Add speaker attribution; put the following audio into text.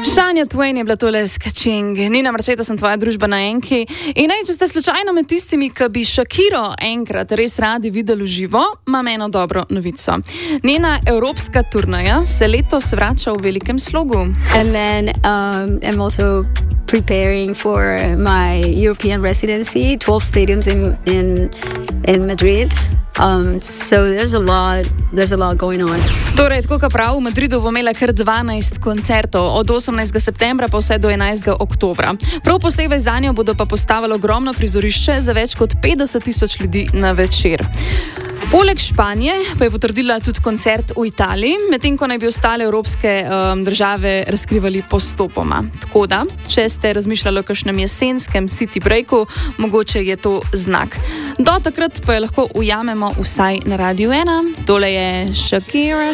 Speaker 1: Shania Twain je bila tole s Catching. Nina Marčeta sem tvoja družba na Enki. In če ste slučajno med tistimi, ki bi Shakiro enkrat res radi videli v živo, imam eno dobro novico. Njena evropska turneja se letos vrača v velikem slogu.
Speaker 2: And then I'm also preparing for my European residency, 12 stadiums in Madrid. So there's a lot going on.
Speaker 1: Torej, tako kot prav, v Madridu bo imela kar 12 koncertov, od 18. septembra pa vse do 11. oktobra. Prav posebej za njo bodo pa postavili ogromno prizorišče za več kot 50,000 ljudi na večer. Poleg Španije pa je potrdila tudi koncert v Italiji, medtem ko naj bi ostale evropske države razkrivali postopoma. Tako da, če ste razmišljali o kakšnem jesenskem city breaku, mogoče je to znak. Do takrat pa jo lahko ujamemo vsaj na Radiu 1. Tole je Shakira.